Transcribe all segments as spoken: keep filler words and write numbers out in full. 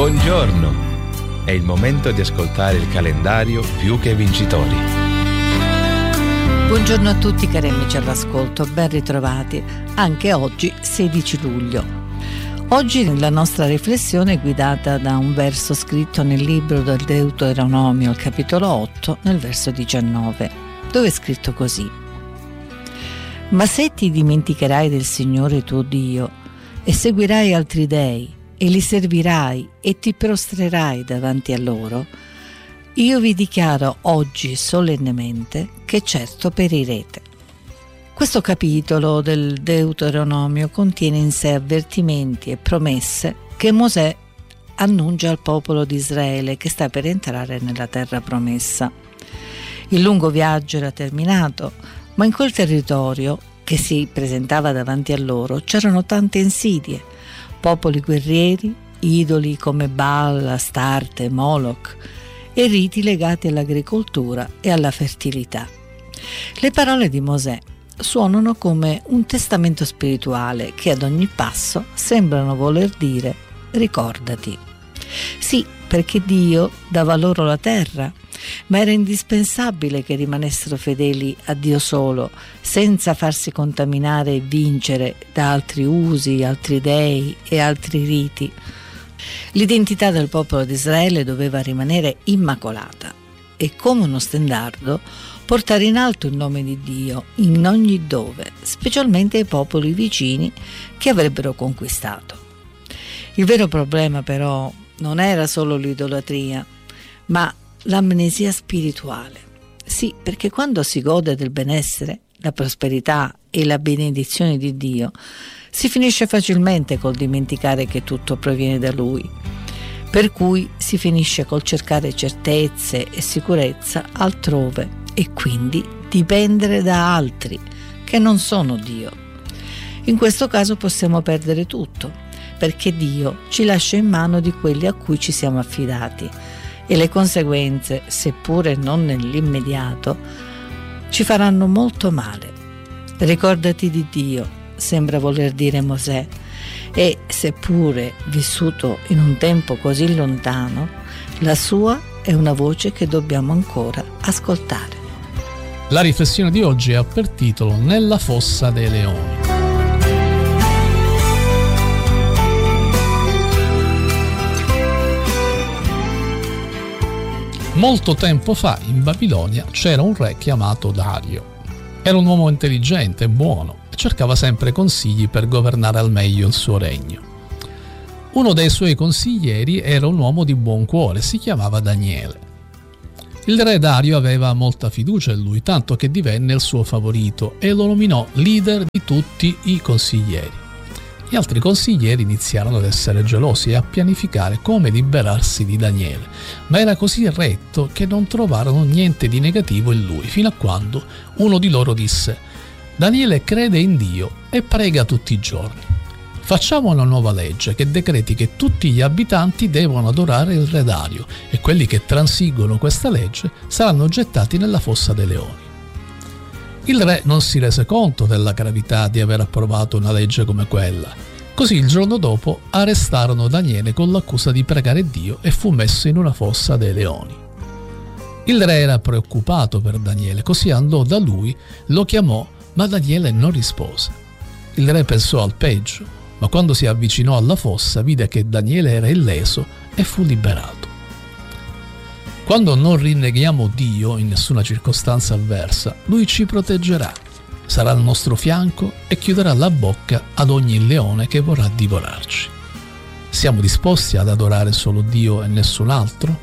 Buongiorno! È il momento di ascoltare il calendario Più che Vincitori. Buongiorno a tutti cari amici all'ascolto, ben ritrovati. Anche oggi sedici luglio. Oggi la nostra riflessione è guidata da un verso scritto nel libro del Deuteronomio, al capitolo otto, nel verso diciannove, dove è scritto così: Ma se ti dimenticherai del Signore tuo Dio e seguirai altri dei e li servirai e ti prostrerai davanti a loro, io vi dichiaro oggi solennemente che certo perirete. Questo capitolo del Deuteronomio contiene in sé avvertimenti e promesse che Mosè annuncia al popolo di Israele che sta per entrare nella terra promessa. Il lungo viaggio era terminato, ma in quel territorio che si presentava davanti a loro c'erano tante insidie, popoli guerrieri, idoli come Baal, Astarte, Moloch e riti legati all'agricoltura e alla fertilità. Le parole di Mosè suonano come un testamento spirituale che ad ogni passo sembrano voler dire: ricordati. Sì, perché Dio dava loro la terra, ma era indispensabile che rimanessero fedeli a Dio solo, senza farsi contaminare e vincere da altri usi, altri dei e altri riti. L'identità del popolo di Israele doveva rimanere immacolata e, come uno stendardo, portare in alto il nome di Dio in ogni dove, specialmente ai popoli vicini che avrebbero conquistato. Il vero problema però non era solo l'idolatria, ma l'amnesia spirituale. Sì, perché quando si gode del benessere, la prosperità e la benedizione di Dio, si finisce facilmente col dimenticare che tutto proviene da Lui. Per cui si finisce col cercare certezze e sicurezza altrove e quindi dipendere da altri che non sono Dio. In questo caso possiamo perdere tutto, perché Dio ci lascia in mano di quelli a cui ci siamo affidati e le conseguenze, seppure non nell'immediato, ci faranno molto male. Ricordati di Dio, sembra voler dire Mosè, e seppure vissuto in un tempo così lontano, la sua è una voce che dobbiamo ancora ascoltare. La riflessione di oggi ha per titolo Nella fossa dei leoni. Molto tempo fa in Babilonia c'era un re chiamato Dario. Era un uomo intelligente e buono e cercava sempre consigli per governare al meglio il suo regno. Uno dei suoi consiglieri era un uomo di buon cuore, si chiamava Daniele. Il re Dario aveva molta fiducia in lui, tanto che divenne il suo favorito e lo nominò leader di tutti i consiglieri. Gli altri consiglieri iniziarono ad essere gelosi e a pianificare come liberarsi di Daniele, ma era così retto che non trovarono niente di negativo in lui, fino a quando uno di loro disse: Daniele crede in Dio e prega tutti i giorni. Facciamo una nuova legge che decreti che tutti gli abitanti devono adorare il re Dario e quelli che transiggono questa legge saranno gettati nella fossa dei leoni. Il re non si rese conto della gravità di aver approvato una legge come quella. Così il giorno dopo arrestarono Daniele con l'accusa di pregare Dio e fu messo in una fossa dei leoni. Il re era preoccupato per Daniele, così andò da lui, lo chiamò, ma Daniele non rispose. Il re pensò al peggio, ma quando si avvicinò alla fossa vide che Daniele era illeso e fu liberato. Quando non rinneghiamo Dio in nessuna circostanza avversa, Lui ci proteggerà, sarà al nostro fianco e chiuderà la bocca ad ogni leone che vorrà divorarci. Siamo disposti ad adorare solo Dio e nessun altro?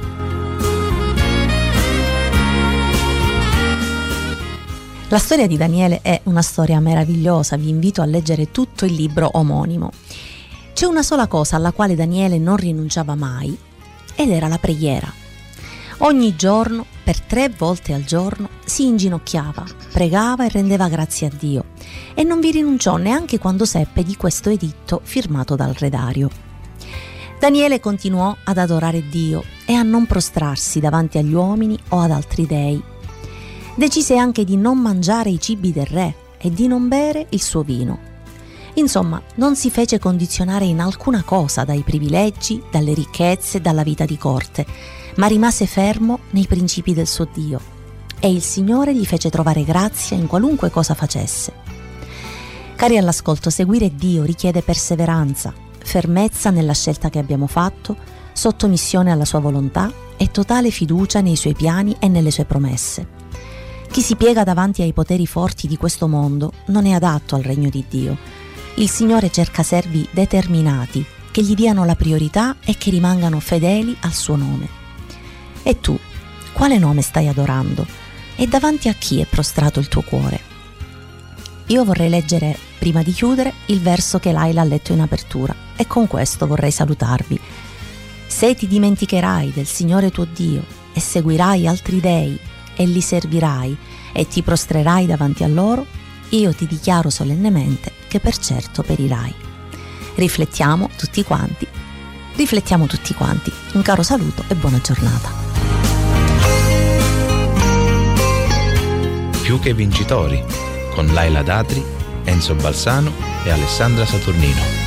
La storia di Daniele è una storia meravigliosa, vi invito a leggere tutto il libro omonimo. C'è una sola cosa alla quale Daniele non rinunciava mai, ed era la preghiera. Ogni giorno, per tre volte al giorno, si inginocchiava, pregava e rendeva grazie a Dio, e non vi rinunciò neanche quando seppe di questo editto firmato dal re Dario. Daniele continuò ad adorare Dio e a non prostrarsi davanti agli uomini o ad altri dei. Decise anche di non mangiare i cibi del re e di non bere il suo vino. Insomma, non si fece condizionare in alcuna cosa dai privilegi, dalle ricchezze, dalla vita di corte, ma rimase fermo nei principi del suo Dio, e il Signore gli fece trovare grazia in qualunque cosa facesse. Cari all'ascolto, seguire Dio richiede perseveranza, fermezza nella scelta che abbiamo fatto, sottomissione alla sua volontà e totale fiducia nei suoi piani e nelle sue promesse. Chi si piega davanti ai poteri forti di questo mondo non è adatto al regno di Dio. Il Signore cerca servi determinati, che gli diano la priorità e che rimangano fedeli al suo nome. E tu, quale nome stai adorando? E davanti a chi è prostrato il tuo cuore? Io vorrei leggere, prima di chiudere, il verso che Laila ha letto in apertura, e con questo vorrei salutarvi. Se ti dimenticherai del Signore tuo Dio e seguirai altri dei e li servirai e ti prostrerai davanti a loro, io ti dichiaro solennemente che per certo perirai. Riflettiamo tutti quanti, riflettiamo tutti quanti. Un caro saluto e buona giornata. Più che vincitori, con Laila Datri, Enzo Balsano e Alessandra Saturnino.